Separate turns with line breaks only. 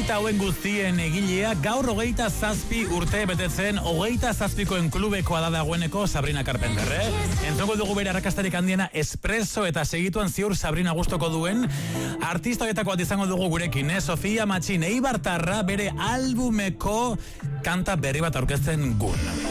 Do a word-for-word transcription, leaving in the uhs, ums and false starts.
Kanta hauen guztien egilea, gaur hogeita zazpi urte betetzen, hogeita zazpikoen klubekoa da dagoeneko Sabrina Carpenter, eh? Entzongo dugu bere arrakastarik handiena Espresso eta segituan ziur Sabrina gustoko duen artista horietako bat izango dugu gurekin, eh? Sofia Matxin Eibartarra bere albumeko kanta berri bat aurkezten gun.